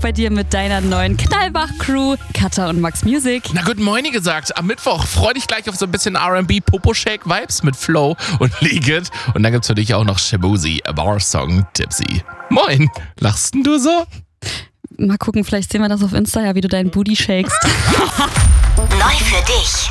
bei dir mit deiner neuen Knallbach-Crew, Katha und Max Music. Na, guten Morgen gesagt. Am Mittwoch freu dich gleich auf so ein bisschen R&B Popo-Shake-Vibes mit Flow und Leggett. Und dann gibt's für dich auch noch Shaboozey, A Bar-Song Tipsy. Moin, lachst denn du so? Mal gucken, vielleicht sehen wir das auf Insta, ja, wie du deinen Booty shakest. Neu für dich.